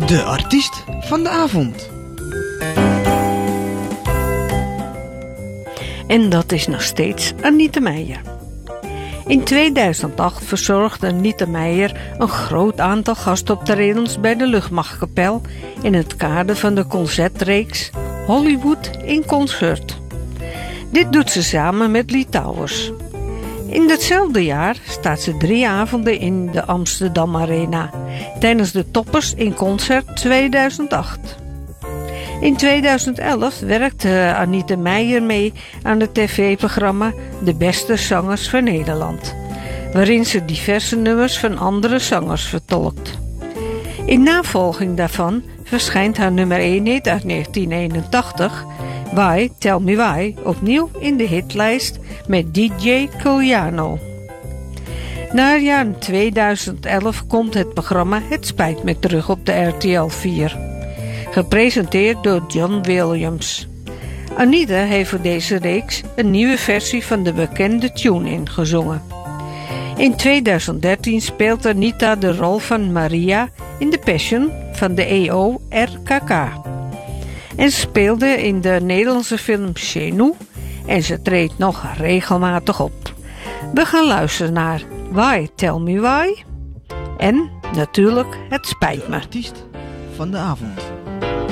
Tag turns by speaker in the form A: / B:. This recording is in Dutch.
A: De artiest van de avond.
B: En dat is nog steeds Anita Meijer. In 2008 verzorgde Anita Meijer een groot aantal gastoptredens bij de Luchtmachtkapel in het kader van de concertreeks Hollywood in Concert. Dit doet ze samen met Lee Towers. In datzelfde jaar staat ze 3 avonden in de Amsterdam Arena tijdens de Toppers in Concert 2008. In 2011 werkte Anita Meijer mee aan het tv-programma De Beste Zangers van Nederland, waarin ze diverse nummers van andere zangers vertolkt. In navolging daarvan verschijnt haar nummer 1 hit uit 1981, Why, Tell Me Why, opnieuw in de hitlijst met DJ Colliano. Na het jaar 2011 komt het programma Het Spijt Me terug op de RTL 4. Gepresenteerd door John Williams. Anita heeft voor deze reeks een nieuwe versie van de bekende tune ingezongen. In 2013 speelt Anita de rol van Maria in The Passion van de EO-RKK. En speelde in de Nederlandse film Chez Nous en ze treedt nog regelmatig op. We gaan luisteren naar Why, Tell Me Why en natuurlijk Het Spijt Me.
A: De artiest van de avond.